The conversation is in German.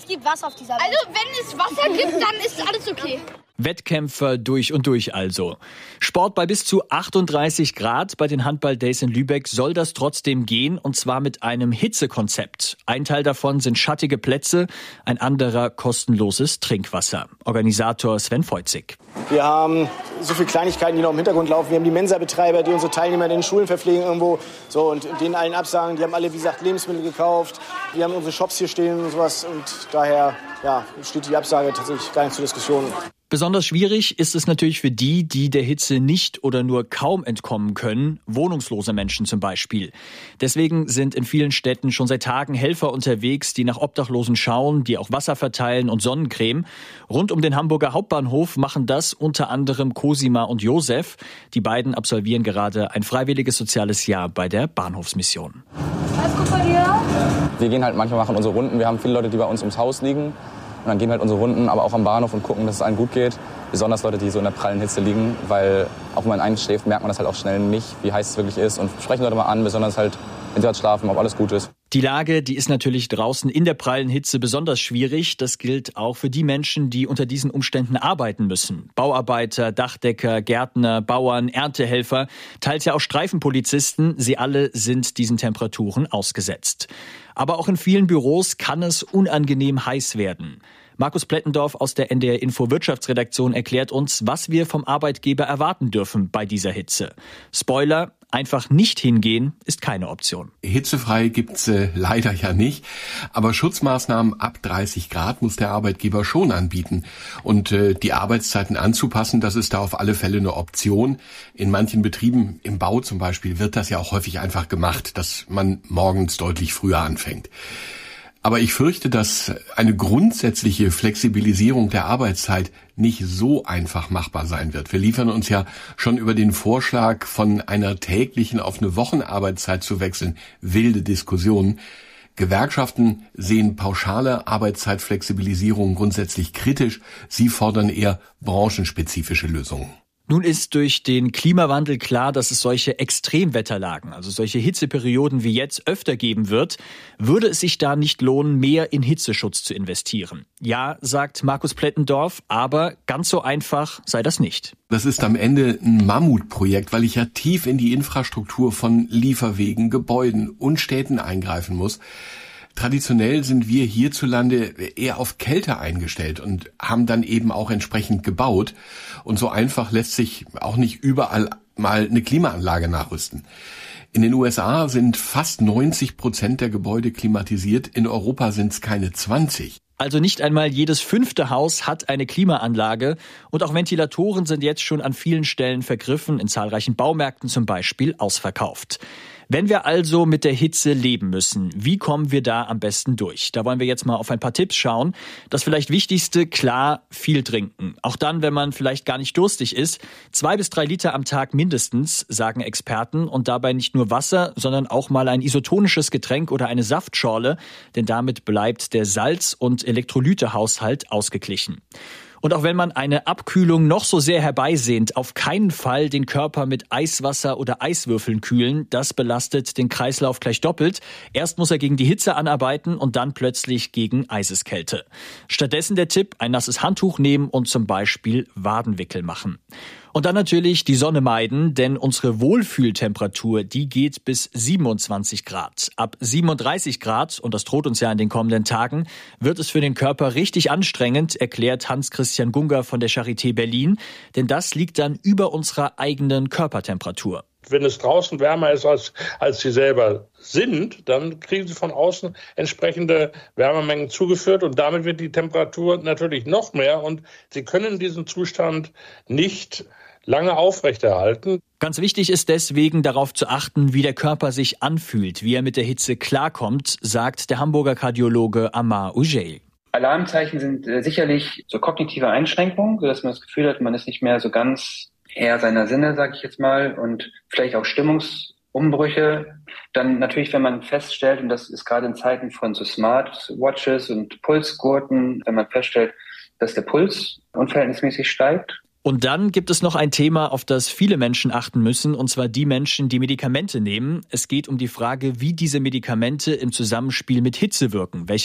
gibt Wasser auf dieser Welt. Also wenn es Wasser gibt, dann ist alles okay. Wettkämpfer durch und durch also. Sport bei bis zu 38 Grad bei den Handball-Days in Lübeck soll das trotzdem gehen, und zwar mit einem Hitzekonzept. Ein Teil davon sind schattige Plätze, ein anderer kostenloses Trinkwasser. Organisator Sven Feuzig. Wir haben so viele Kleinigkeiten, die noch im Hintergrund laufen. Wir haben die Mensa-Betreiber, die unsere Teilnehmer in den Schulen verpflegen irgendwo. So, und denen allen absagen. Die haben alle, wie gesagt, Lebensmittel gekauft. Wir haben unsere Shops hier stehen und sowas. Und daher steht die Absage tatsächlich gar nicht zur Diskussion. Besonders schwierig ist es natürlich für die der Hitze nicht oder nur kaum entkommen können, wohnungslose Menschen zum Beispiel. Deswegen sind in vielen Städten schon seit Tagen Helfer unterwegs, die nach Obdachlosen schauen, die auch Wasser verteilen und Sonnencreme. Rund um den Hamburger Hauptbahnhof machen das unter anderem Cosima und Josef. Die beiden absolvieren gerade ein freiwilliges soziales Jahr bei der Bahnhofsmission. Alles gut bei dir? Wir gehen halt manchmal machen unsere Runden. Wir haben viele Leute, die bei uns ums Haus liegen. Und dann gehen wir halt unsere Runden, aber auch am Bahnhof und gucken, dass es allen gut geht. Besonders Leute, die so in der prallen Hitze liegen, weil auch wenn man einschläft, merkt man das halt auch schnell nicht, wie heiß es wirklich ist. Und sprechen Leute mal an, besonders halt, wenn sie halt schlafen, ob alles gut ist. Die Lage, die ist natürlich draußen in der prallen Hitze besonders schwierig. Das gilt auch für die Menschen, die unter diesen Umständen arbeiten müssen. Bauarbeiter, Dachdecker, Gärtner, Bauern, Erntehelfer, teils ja auch Streifenpolizisten. Sie alle sind diesen Temperaturen ausgesetzt. Aber auch in vielen Büros kann es unangenehm heiß werden. Markus Plettendorf aus der NDR Info Wirtschaftsredaktion erklärt uns, was wir vom Arbeitgeber erwarten dürfen bei dieser Hitze. Spoiler: Einfach nicht hingehen ist keine Option. Hitzefrei gibt's leider ja nicht, aber Schutzmaßnahmen ab 30 Grad muss der Arbeitgeber schon anbieten. Und die Arbeitszeiten anzupassen, das ist da auf alle Fälle eine Option. In manchen Betrieben, im Bau zum Beispiel, wird das ja auch häufig einfach gemacht, dass man morgens deutlich früher anfängt. Aber ich fürchte, dass eine grundsätzliche Flexibilisierung der Arbeitszeit nicht so einfach machbar sein wird. Wir liefern uns ja schon über den Vorschlag, von einer täglichen auf eine Wochenarbeitszeit zu wechseln, wilde Diskussionen. Gewerkschaften sehen pauschale Arbeitszeitflexibilisierung grundsätzlich kritisch. Sie fordern eher branchenspezifische Lösungen. Nun ist durch den Klimawandel klar, dass es solche Extremwetterlagen, also solche Hitzeperioden wie jetzt, öfter geben wird. Würde es sich da nicht lohnen, mehr in Hitzeschutz zu investieren? Ja, sagt Markus Plettendorf, aber ganz so einfach sei das nicht. Das ist am Ende ein Mammutprojekt, weil ich ja tief in die Infrastruktur von Lieferwegen, Gebäuden und Städten eingreifen muss. Traditionell sind wir hierzulande eher auf Kälte eingestellt und haben dann eben auch entsprechend gebaut. Und so einfach lässt sich auch nicht überall mal eine Klimaanlage nachrüsten. In den USA sind fast 90% der Gebäude klimatisiert, in Europa sind es keine 20%. Also nicht einmal jedes 5. Haus hat eine Klimaanlage, und auch Ventilatoren sind jetzt schon an vielen Stellen vergriffen, in zahlreichen Baumärkten zum Beispiel ausverkauft. Wenn wir also mit der Hitze leben müssen, wie kommen wir da am besten durch? Da wollen wir jetzt mal auf ein paar Tipps schauen. Das vielleicht Wichtigste: klar, viel trinken. Auch dann, wenn man vielleicht gar nicht durstig ist. 2 bis 3 Liter am Tag mindestens, sagen Experten. Und dabei nicht nur Wasser, sondern auch mal ein isotonisches Getränk oder eine Saftschorle. Denn damit bleibt der Salz- und Elektrolytehaushalt ausgeglichen. Und auch wenn man eine Abkühlung noch so sehr herbeisehnt, auf keinen Fall den Körper mit Eiswasser oder Eiswürfeln kühlen. Das belastet den Kreislauf gleich doppelt. Erst muss er gegen die Hitze anarbeiten und dann plötzlich gegen Eiseskälte. Stattdessen der Tipp: ein nasses Handtuch nehmen und zum Beispiel Wadenwickel machen. Und dann natürlich die Sonne meiden, denn unsere Wohlfühltemperatur, die geht bis 27 Grad. Ab 37 Grad, und das droht uns ja in den kommenden Tagen, wird es für den Körper richtig anstrengend, erklärt Hans-Christian Gunger von der Charité Berlin. Denn das liegt dann über unserer eigenen Körpertemperatur. Wenn es draußen wärmer ist, als sie selber sind, dann kriegen sie von außen entsprechende Wärmemengen zugeführt und damit wird die Temperatur natürlich noch mehr und sie können diesen Zustand nicht lange aufrechterhalten. Ganz wichtig ist deswegen, darauf zu achten, wie der Körper sich anfühlt, wie er mit der Hitze klarkommt, sagt der Hamburger Kardiologe Amar Ujel. Alarmzeichen sind sicherlich so kognitive Einschränkungen, sodass man das Gefühl hat, man ist nicht mehr so ganz Herr seiner Sinne, sage ich jetzt mal, und vielleicht auch Stimmungsumbrüche. Dann natürlich, wenn man feststellt, und das ist gerade in Zeiten von so Smartwatches und Pulsgurten, wenn man feststellt, dass der Puls unverhältnismäßig steigt. Und dann gibt es noch ein Thema, auf das viele Menschen achten müssen, und zwar die Menschen, die Medikamente nehmen. Es geht um die Frage, wie diese Medikamente im Zusammenspiel mit Hitze wirken, welche